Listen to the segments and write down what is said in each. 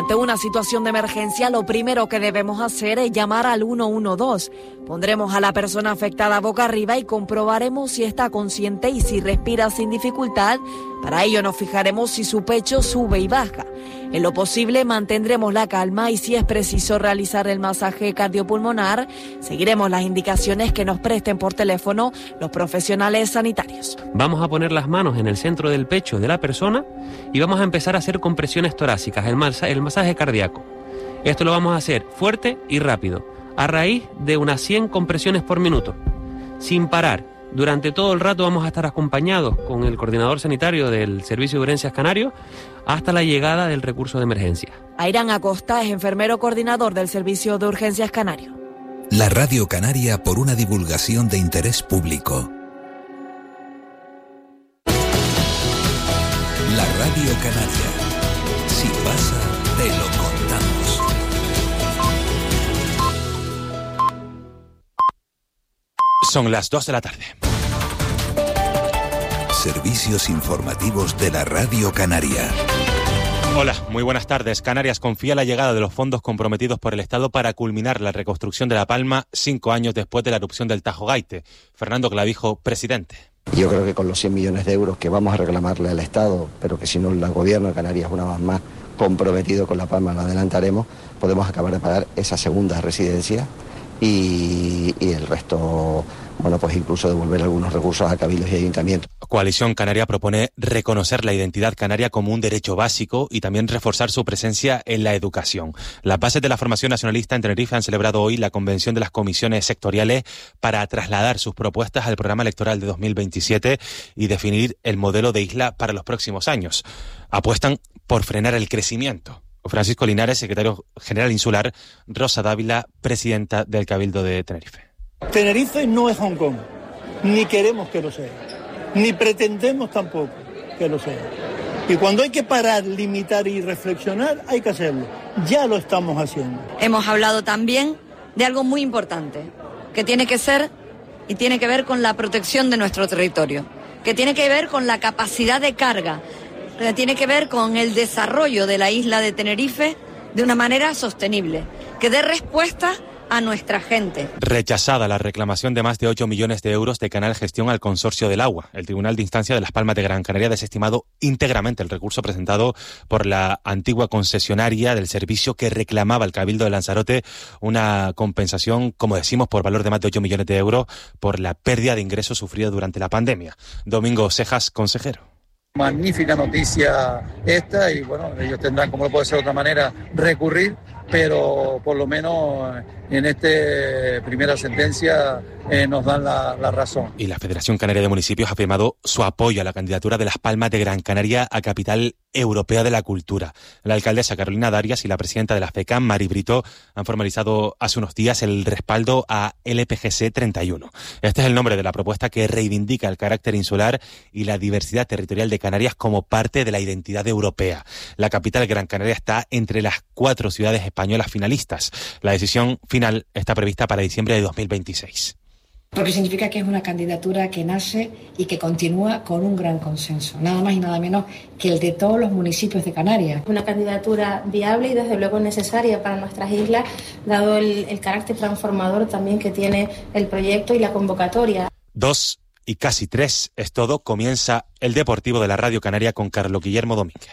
Ante una situación de emergencia, lo primero que debemos hacer es llamar al 112. Pondremos a la persona afectada boca arriba y comprobaremos si está consciente y si respira sin dificultad. Para ello nos fijaremos si su pecho sube y baja. En lo posible mantendremos la calma y si es preciso realizar el masaje cardiopulmonar, seguiremos las indicaciones que nos presten por teléfono los profesionales sanitarios. Vamos a poner las manos en el centro del pecho de la persona y vamos a empezar a hacer compresiones torácicas, el masaje cardíaco. Esto lo vamos a hacer fuerte y rápido, a raíz de unas 100 compresiones por minuto, sin parar. Durante todo el rato vamos a estar acompañados con el coordinador sanitario del Servicio de Urgencias Canario hasta la llegada del recurso de emergencia. Airán Acosta es enfermero coordinador del Servicio de Urgencias Canario. La Radio Canaria por una divulgación de interés público. La Radio Canaria. Si pasa, te lo contamos. Son las 2 de la tarde. Servicios informativos de la Radio Canaria. Hola, muy buenas tardes. Canarias confía la llegada de los fondos comprometidos por el Estado para culminar la reconstrucción de La Palma 5 años después de la erupción del Tajo Gaite. Fernando Clavijo, presidente. Yo creo que con los 100 millones de euros que vamos a reclamarle al Estado, pero que si no el gobierno de Canarias una vez más comprometido con La Palma lo adelantaremos, podemos acabar de pagar esa segunda residencia y el resto, bueno, pues incluso devolver algunos recursos a cabildos y ayuntamientos. Coalición Canaria propone reconocer la identidad canaria como un derecho básico y también reforzar su presencia en la educación. Las bases de la formación nacionalista en Tenerife han celebrado hoy la convención de las comisiones sectoriales para trasladar sus propuestas al programa electoral de 2027 y definir el modelo de isla para los próximos años. Apuestan por frenar el crecimiento. Francisco Linares, secretario general insular, Rosa Dávila, presidenta del Cabildo de Tenerife. Tenerife no es Hong Kong, ni queremos que lo sea, ni pretendemos tampoco que lo sea. Y cuando hay que parar, limitar y reflexionar, hay que hacerlo. Ya lo estamos haciendo. Hemos hablado también de algo muy importante, que tiene que ser y tiene que ver con la protección de nuestro territorio, que tiene que ver con la capacidad de carga, que tiene que ver con el desarrollo de la isla de Tenerife de una manera sostenible, que dé respuesta a nuestra gente. Rechazada la reclamación de más de 8 millones de euros de Canal Gestión al Consorcio del Agua. El Tribunal de Instancia de Las Palmas de Gran Canaria ha desestimado íntegramente el recurso presentado por la antigua concesionaria del servicio que reclamaba al Cabildo de Lanzarote una compensación, como decimos, por valor de más de 8 millones de euros por la pérdida de ingresos sufrida durante la pandemia. Domingo Cejas, consejero. Magnífica noticia esta y bueno, ellos tendrán, como no puede ser de otra manera, recurrir, pero por lo menos en esta primera sentencia nos dan la razón. Y la Federación Canaria de Municipios ha firmado su apoyo a la candidatura de Las Palmas de Gran Canaria a Capital Europea de la Cultura. La alcaldesa Carolina Darias y la presidenta de la FECAM, Mari Brito, han formalizado hace unos días el respaldo a LPGC 31. Este es el nombre de la propuesta que reivindica el carácter insular y la diversidad territorial de Canarias como parte de la identidad europea. La capital Gran Canaria está entre las 4 ciudades españolas finalistas. La decisión final está prevista para diciembre de 2026. Porque significa que es una candidatura que nace y que continúa con un gran consenso, nada más y nada menos que el de todos los municipios de Canarias. Una candidatura viable y desde luego necesaria para nuestras islas, dado el carácter transformador también que tiene el proyecto y la convocatoria. 2 y casi 3 es todo. Comienza el Deportivo de la Radio Canaria con Carlos Guillermo Domínguez.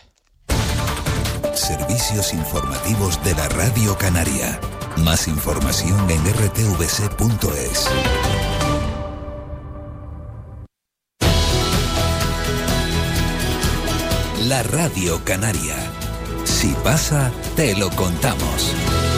Servicios informativos de la Radio Canaria. Más información en rtvc.es. La Radio Canaria. Si pasa, te lo contamos.